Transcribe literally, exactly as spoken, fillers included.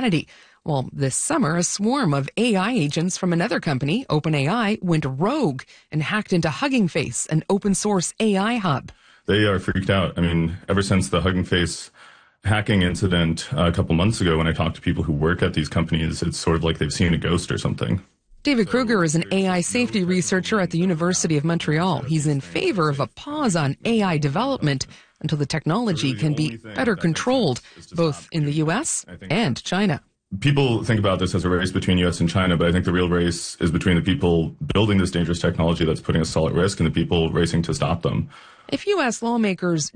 humanity. Well, this summer, a swarm of A I agents from another company, OpenAI, went rogue and hacked into Hugging Face, an open-source A I hub. They are freaked out. I mean, ever since the Hugging Face hacking incident uh, a couple months ago, when I talked to people who work at these companies, it's sort of like they've seen a ghost or something. David Kruger is an A I safety researcher at the University of Montreal. He's in favor of a pause on A I development until the technology can be better controlled, both in the U S and China. People think about this as a race between U S and China, but I think the real race is between the people building this dangerous technology that's putting us all at risk and the people racing to stop them. If U S lawmakers